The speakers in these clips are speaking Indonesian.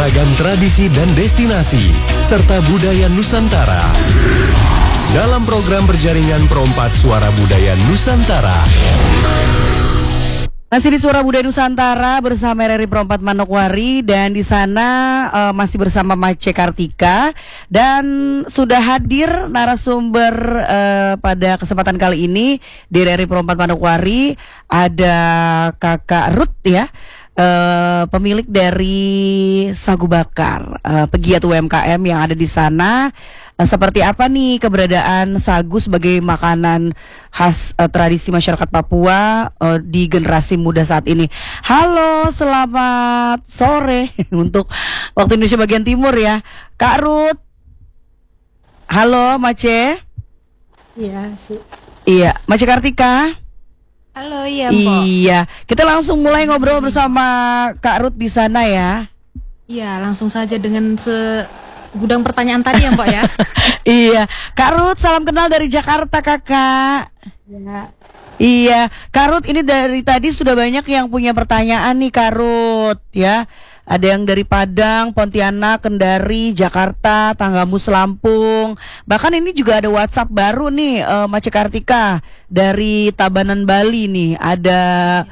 Ragam tradisi dan destinasi, serta budaya Nusantara. Dalam program berjaringan Perompak Suara Budaya Nusantara. Masih di Suara Budaya Nusantara bersama RRI Perompak Manokwari, dan di sana masih bersama Mace Kartika, dan sudah hadir narasumber pada kesempatan kali ini di RRI Perompak Manokwari. Ada Kakak Ruth ya, pemilik dari Sagu Bakar, pegiat UMKM yang ada di sana. Seperti apa nih keberadaan sagu sebagai makanan khas tradisi masyarakat Papua di generasi muda saat ini? Halo, selamat sore untuk waktu Indonesia bagian timur ya, Kak Ruth. Halo, Mace. Iya sih. Iya, Mace Kartika. Halo, iya Mbok. Iya, kita langsung mulai ngobrol bersama Kak Ruth di sana ya. Iya, langsung saja dengan gudang pertanyaan tadi ya Mbok ya. Iya, Kak Ruth, salam kenal dari Jakarta Kakak. Ya. Iya, Kak Ruth, ini dari tadi sudah banyak yang punya pertanyaan nih Kak Ruth ya. Ada yang dari Padang, Pontianak, Kendari, Jakarta, Tanggamus, Lampung. Bahkan ini juga ada WhatsApp baru nih, Mace Kartika dari Tabanan, Bali nih. Ada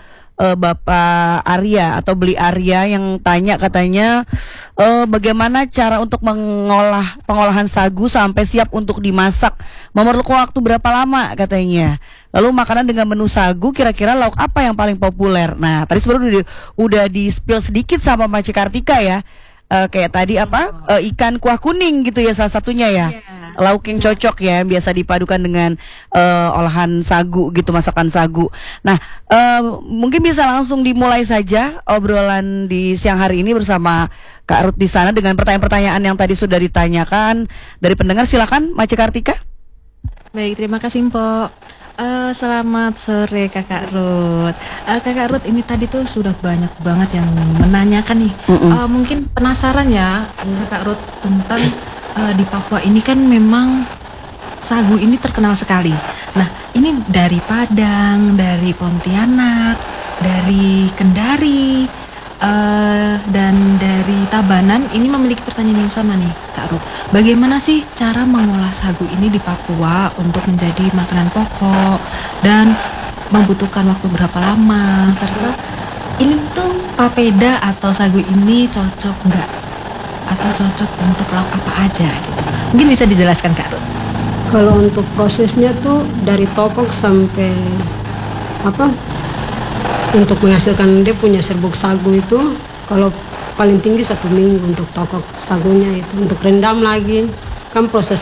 Bapak Arya atau Beli Arya yang tanya katanya bagaimana cara untuk pengolahan sagu sampai siap untuk dimasak, memerlukan waktu berapa lama katanya. Lalu makanan dengan menu sagu kira-kira lauk apa yang paling populer. Nah tadi sebenarnya udah di spill sedikit sama Mace Kartika ya. Kayak tadi ikan kuah kuning gitu ya salah satunya ya. Lauk yang cocok ya, biasa dipadukan dengan olahan sagu gitu, masakan sagu. Nah mungkin bisa langsung dimulai saja obrolan di siang hari ini bersama Kak Ruth di sana dengan pertanyaan-pertanyaan yang tadi sudah ditanyakan dari pendengar. Silakan Mace Kartika. Baik, terima kasih Mbok. Selamat sore Kakak Ruth. Kakak Ruth, ini tadi tuh sudah banyak banget yang menanyakan nih. Mungkin penasaran ya Kakak Ruth tentang di Papua ini kan memang sagu ini terkenal sekali. Nah ini dari Padang, dari Pontianak, dari Kendari, dan dari Tabanan ini memiliki pertanyaan yang sama nih Kak Ruth. Bagaimana sih cara mengolah sagu ini di Papua untuk menjadi makanan pokok, dan membutuhkan waktu berapa lama, serta ini tuh papeda atau sagu ini cocok nggak, atau cocok untuk lauk apa aja gitu. Mungkin bisa dijelaskan Kak Ruth. Kalau untuk prosesnya tuh dari tokok sampai untuk menghasilkan dia punya serbuk sagu itu, kalau paling tinggi 1 minggu untuk tokok sagunya itu. Untuk rendam lagi kan proses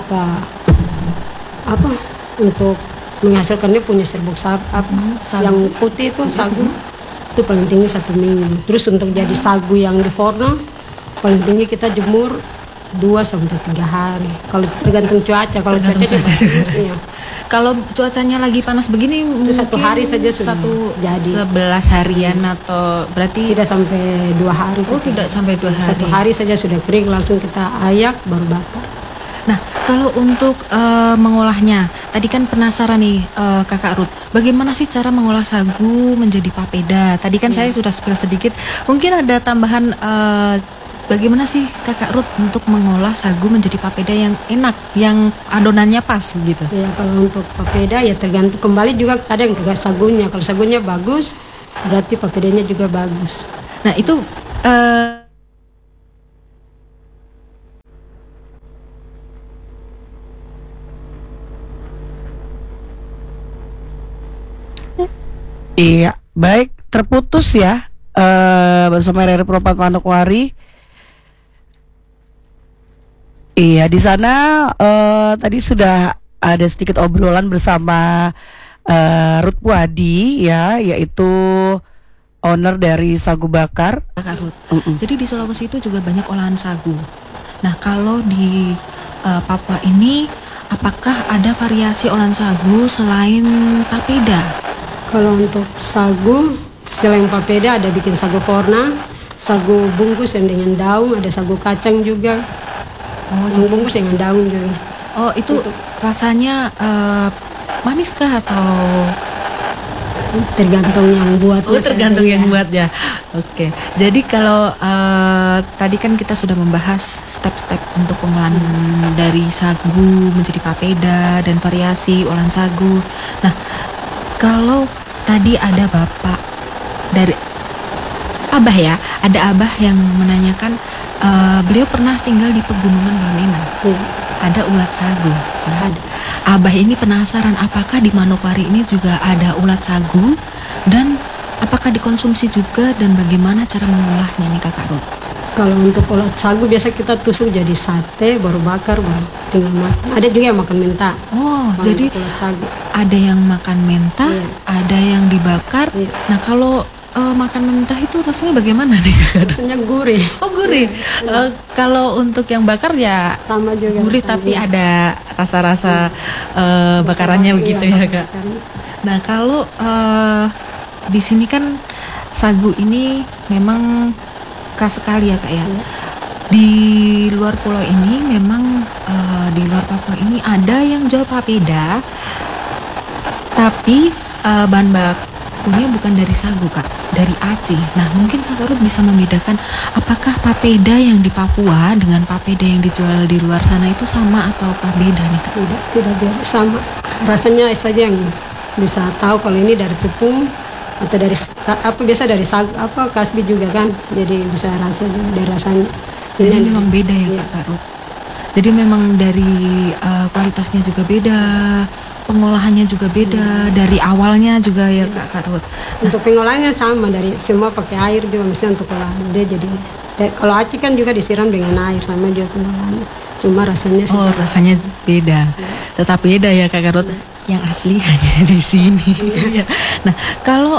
untuk menghasilkan dia punya serbuk sagu yang putih itu sagu itu paling tinggi 1 minggu. Terus untuk jadi sagu yang di forno paling tinggi kita jemur 2-3 hari. Kalau tergantung cuaca, kalau cuaca ya. Kalau cuacanya lagi panas begini itu 1 hari saja sudah jadi. 11 harian atau berarti tidak sampai 2 hari. Oh, tidak sampai 2 hari. 1 hari saja sudah kering, langsung kita ayak baru bakar. Nah, kalau untuk mengolahnya, tadi kan penasaran nih Kakak Ruth, bagaimana sih cara mengolah sagu menjadi papeda? Tadi kan saya sudah spill sedikit. Mungkin ada tambahan bagaimana sih Kakak Ruth untuk mengolah sagu menjadi papeda yang enak, yang adonannya pas begitu? Ya, kalau untuk papeda ya tergantung kembali juga kadang ke sagunya. Kalau sagunya bagus, berarti papedanya juga bagus. Nah, itu Iya, baik, terputus ya bersama RRI Perompak Manokwari. Iya, di sana tadi sudah ada sedikit obrolan bersama Ruth Puadi ya, yaitu owner dari Sagu Bakar. Kakak Ruth. Jadi di Sulawesi itu juga banyak olahan sagu. Nah, kalau di Papua ini apakah ada variasi olahan sagu selain papeda? Kalau untuk sagu selain papeda ada bikin sagu porna, sagu bungkus yang dengan daun, ada sagu kacang juga. Yang bungkus dengan daun juga. Oh, itu rasanya manis kah atau tergantung yang buat. Oh, tergantung yang buat ya. Oke. Jadi kalau tadi kan kita sudah membahas step-step untuk pengolahan dari sagu menjadi papeda dan variasi olahan sagu. Nah, kalau tadi ada Bapak dari Abah ya, ada Abah yang menanyakan beliau pernah tinggal di pegunungan Wamena. Ada ulat sagu. Ada. Abah ini penasaran apakah di Manokwari ini juga ada ulat sagu dan apakah dikonsumsi juga dan bagaimana cara mengolahnya nih Kakak Ruth? Kalau untuk ulat sagu biasa kita tusuk jadi sate, baru bakar, baru tinggal makan. Ada juga yang makan mentah. Oh, Kalau jadi untuk ulat sagu. ada yang makan mentah, Iya. ada yang dibakar. Iya. Nah, kalau makan mentah itu rasanya bagaimana nih Kakak Ruth? Rasanya gurih. Oh, gurih. Kalau untuk yang bakar ya Sama juga. gurih rasanya. tapi ada rasa-rasa bakarannya begitu ya Kak. bakarnya. Nah kalau di sini kan sagu ini memang khas sekali ya Kak ya. Di luar pulau ini memang di luar Papua ini ada yang jual papeda, tapi bahan bakunya bukan dari sagu Kak, dari aci. Nah mungkin Kak Ruth bisa membedakan apakah papeda yang di Papua dengan papeda yang dijual di luar sana itu sama ataukah beda nih Kak? Tidak beda, sama. Rasanya saja yang bisa tahu kalau ini dari tepung atau dari biasa dari sagu kasbi juga kan. Jadi bisa rasa dari rasanya. Jadi Ini memang beda ya Iya. Kak Ruth. Jadi memang dari kualitasnya juga beda, pengolahannya juga beda, dari awalnya juga ya Kak Ruth. Untuk pengolahannya sama, dari semua pakai air juga, misalnya untuk olahan dia jadi kalau aci kan juga disiram dengan air, sama juga pengolahannya. Cuma rasanya Oh rasanya beda, tetap beda ya Kak Ruth. Yang asli hanya di sini. Nah kalau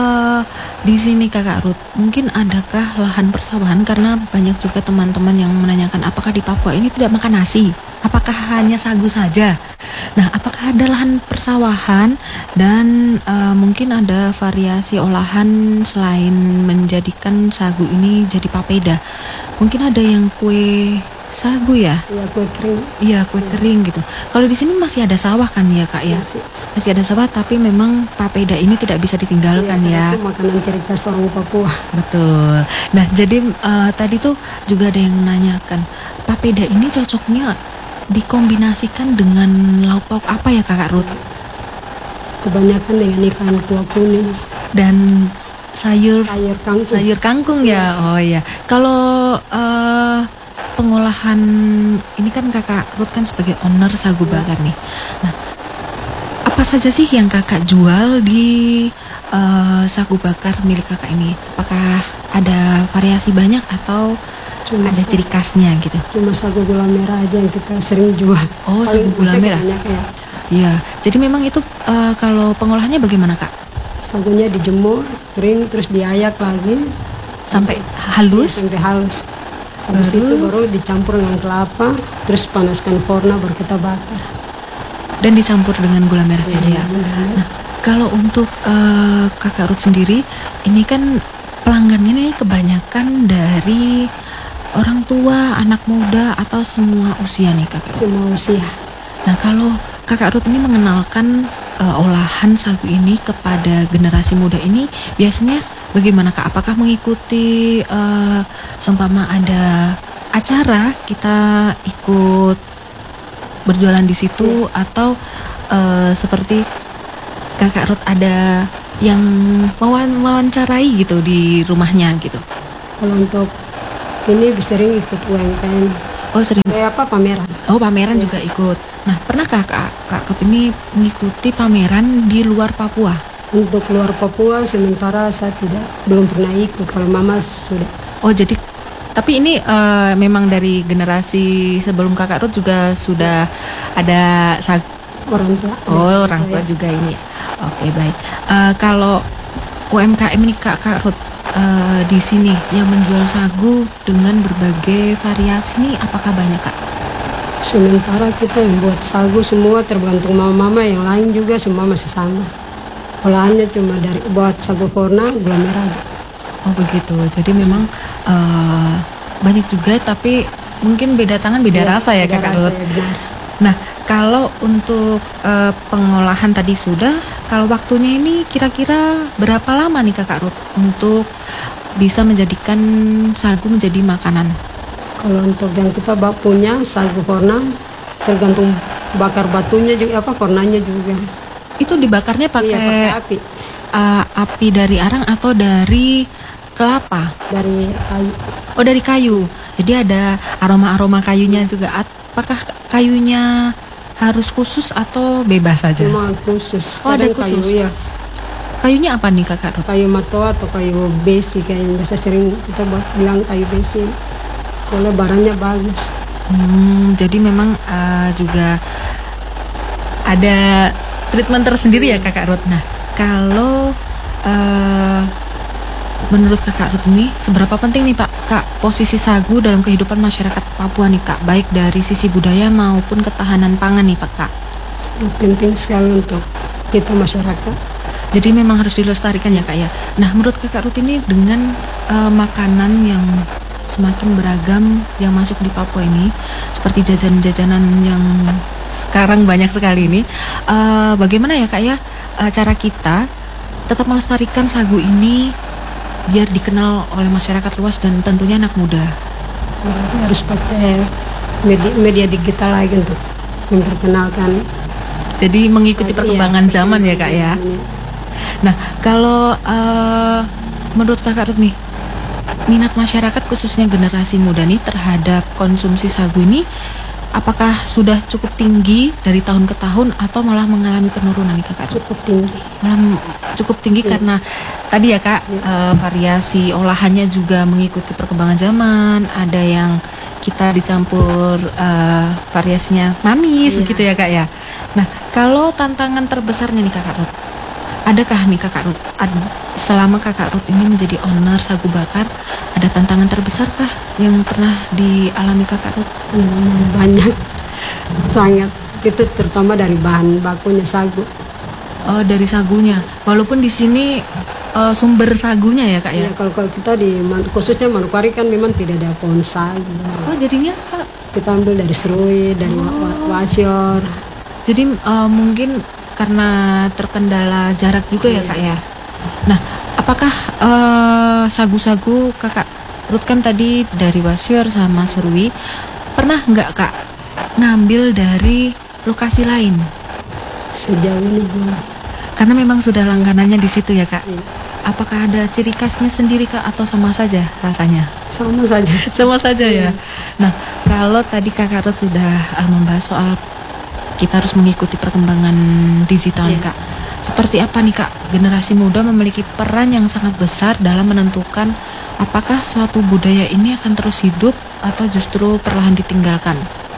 di sini Kakak Ruth, mungkin adakah lahan persawahan, karena banyak juga teman-teman yang menanyakan apakah di Papua ini tidak makan nasi, apakah hanya sagu saja. Nah apakah ada lahan persawahan dan mungkin ada variasi olahan selain menjadikan sagu ini jadi papeda. Mungkin ada yang kue sagu ya? ya kue kering. Iya kue kering gitu. Kalau di sini masih ada sawah kan ya Kak ya? Masih ada sawah, tapi memang papeda ini tidak bisa ditinggalkan ya. Itu makanan ciri khas orang Papua. Betul. Nah jadi tadi tuh juga ada yang menanyakan papeda ini cocoknya dikombinasikan dengan lauk pauk apa ya Kakak Ruth? Kebanyakan dengan ikan kuah kuning, Dan sayur sayur kangkung. ya. Oh iya. Kalau pengolahan ini kan Kakak Ruth kan sebagai owner sagu bakar nih. Nah, apa saja sih yang Kakak jual di sagu bakar milik Kakak ini? Apakah ada variasi banyak atau Cuma ada ciri khasnya gitu? Cuma sagu gula merah aja yang kita sering jual. Oh, sagu gula merah. Banyak ya. Iya. Jadi memang itu kalau pengolahannya bagaimana Kak? Sagunya dijemur, kering, terus diayak lagi Sampai halus? sampai halus. Habis itu baru dicampur dengan kelapa, terus panaskan forna, baru kita bakar. Dan dicampur dengan gula merah tadi ya. Nah, kalau untuk Kakak Ruth sendiri, ini kan pelanggannya nih kebanyakan dari orang tua, anak muda, atau semua usia nih Kakak? Semua usia. Nah, kalau Kakak Ruth ini mengenalkan olahan sagu ini kepada generasi muda ini, biasanya bagaimana Kak? Apakah mengikuti seumpama ada acara kita ikut berjualan di situ, atau seperti Kakak Ruth ada yang mewawancarai gitu di rumahnya gitu? Kalau untuk ini sering ikut UMKM. Oh sering. Kayak pameran. Oh pameran juga ikut. Nah pernahkah Kak Ruth ini mengikuti pameran di luar Papua? Untuk luar Papua sementara saya belum pernah ikut. Kalau mama sudah. Oh jadi, tapi ini memang dari generasi sebelum Kakak Ruth juga sudah ada Orang tua. Oh orang tua juga ini. Oke baik. Kalau UMKM ini Kak Ruth di sini yang menjual sagu dengan berbagai variasi ini apakah banyak Kak? Sementara kita yang buat sagu semua tergantung mama-mama, yang lain juga semua masih sama. Olahannya cuma dari buat sagu forna, gula merah. Oh begitu. Jadi memang banyak juga, tapi mungkin beda tangan beda rasa ya beda Kakak rasa, Ruth. ya, benar. Nah Kalau untuk pengolahan tadi sudah, kalau waktunya ini kira-kira berapa lama nih Kakak Ruth untuk bisa menjadikan sagu menjadi makanan? Kalau untuk yang kita punya sagu horna, tergantung bakar batunya juga, hornanya juga. Itu dibakarnya Iya, pakai pakai api api dari arang atau dari kelapa? dari kayu. Oh, dari kayu. Jadi ada aroma-aroma kayunya juga. Apakah kayunya harus khusus atau bebas saja? Cuma khusus. Oh, ada Kadang khusus. Kayu, ya, Kayunya apa nih Kakak Ruth? kayu matoa atau kayu besi, kayak yang biasa sering kita bilang kayu besi. Kalau barangnya bagus. Jadi memang juga ada treatment tersendiri ya Kakak Ruth. Nah, kalau menurut Kakak Ruth ini seberapa penting nih Kak posisi sagu dalam kehidupan masyarakat Papua nih Kak, baik dari sisi budaya maupun ketahanan pangan nih Kak? Sangat penting sekali untuk kita masyarakat. Jadi memang harus dilestarikan ya Kak ya. Nah, menurut Kakak Ruth ini dengan makanan yang semakin beragam yang masuk di Papua ini, seperti jajanan-jajanan yang sekarang banyak sekali ini, bagaimana ya Kak ya cara kita tetap melestarikan sagu ini biar dikenal oleh masyarakat luas dan tentunya anak muda? Berarti harus pakai media digital lagi untuk memperkenalkan. Jadi mengikuti Iya, perkembangan zaman ya Kak ya. Nah, kalau menurut Kakak Ruth nih, minat masyarakat khususnya generasi muda nih terhadap konsumsi sagu ini apakah sudah cukup tinggi dari tahun ke tahun atau malah mengalami penurunan nih Kakak Ruth? Cukup tinggi. Malah cukup tinggi karena tadi ya Kak, variasi olahannya juga mengikuti perkembangan zaman. Ada yang kita dicampur variasinya manis begitu ya Kak ya. Nah, kalau tantangan terbesarnya nih Kakak Ruth, adakah nih Kakak Ruth selama Kakak Ruth ini menjadi owner sagu bakar, ada tantangan terbesarkah yang pernah dialami Kakak Ruth? Banyak, sangat. Itu terutama dari bahan bakunya sagu. Oh, dari sagunya. Walaupun di sini sumber sagunya ya Kak ya. Ya, kalau kita khususnya Manokwari kan memang tidak ada pohon sagu. Oh, jadinya Kak, Kita ambil dari Serui, dari Wasior. jadi mungkin karena terkendala jarak juga ya Kak ya. Nah, apakah sagu-sagu Kakak Ruth kan tadi dari Wasior sama Serui, pernah nggak Kak ngambil dari lokasi lain? Sejauh ini belum. Karena memang sudah langganannya di situ ya Kak. Iya. Apakah ada ciri khasnya sendiri Kak atau sama saja rasanya? Sama saja. Sama saja ya. Nah, kalau tadi Kakak Ruth sudah membahas soal kita harus mengikuti perkembangan digital nih Kak. Seperti apa nih Kak, generasi muda memiliki peran yang sangat besar dalam menentukan apakah suatu budaya ini akan terus hidup atau justru perlahan ditinggalkan?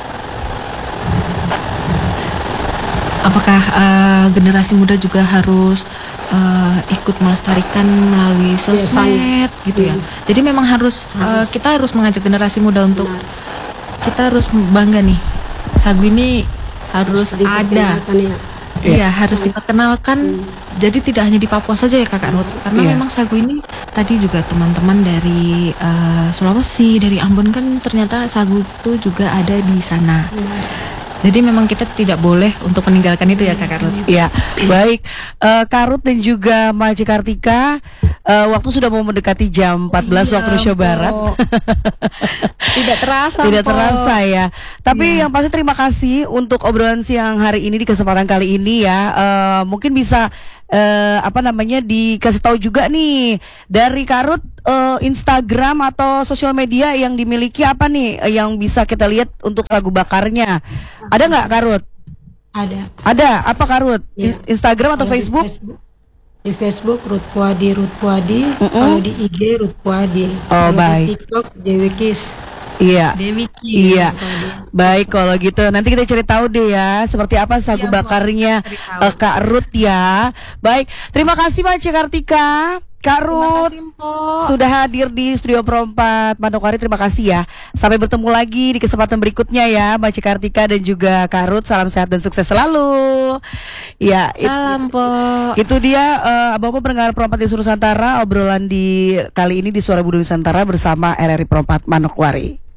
Apakah generasi muda juga harus ikut melestarikan melalui sosmed gitu ya? Jadi memang harus kita harus mengajak generasi muda untuk kita harus bangga nih, sagu ini harus ada. Iya, harus diperkenalkan. Jadi tidak hanya di Papua saja ya Kakak Ruth, karena memang sagu ini tadi juga teman-teman dari Sulawesi, dari Ambon kan ternyata sagu itu juga ada di sana. Jadi memang kita tidak boleh untuk meninggalkan itu ya Kakak Ruth. Ya, baik. Kak Ruth dan juga Maji Kartika, waktu sudah mau mendekati jam 14 waktu Indonesia Barat. Tidak terasa. Tidak terasa ya. Tapi yang pasti terima kasih untuk obrolan siang hari ini di kesempatan kali ini ya. Mungkin bisa dikasih tahu juga nih dari Kak Ruth, Instagram atau sosial media yang dimiliki apa nih yang bisa kita lihat untuk sagu bakarnya. Ada nggak Kak Ruth? Ada. Ada. Apa Kak Ruth? Ya. Instagram atau Kalau Facebook? Di Facebook Ruth Puadi. Kalau di IG Ruth Puadi. Oh, Kalau baik. di TikTok Dewi Kis. Iya. Dewi. Iya. Baik kalau gitu nanti kita cari tahu deh ya seperti apa sagu bakarnya Kak Ruth ya. Baik, terima kasih Mbak Kartika. Kak Ruth sudah hadir di Studio Pro 4 Manokwari. Terima kasih ya. Sampai bertemu lagi di kesempatan berikutnya ya Mbak Kartika dan juga Kak Ruth. Salam sehat dan sukses selalu. Ya, Salam Po. itu dia Bapak pendengar Pro 4 di Nusantara, obrolan di kali ini di Suara Budaya Nusantara bersama RRI Pro 4 Manokwari.